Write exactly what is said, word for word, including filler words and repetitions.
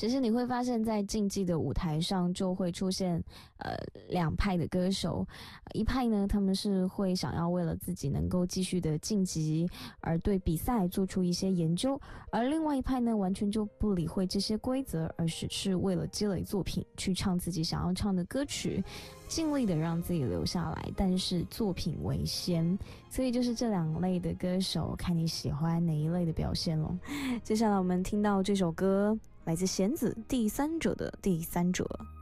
只是你会发现在竞技的舞台上就会出现呃两派的歌手，一派呢他们是会想要为了自己能够继续的晋级而对比赛做出一些研究，而另外一派呢完全就不理会这些规则，而只是为了积累作品去唱自己想要唱的歌曲，尽力的让自己留下来，但是作品为先。所以就是这两类的歌手，看你喜欢哪一类的表现咯。接下来我们听到这首歌来自弦子第三者的第三者。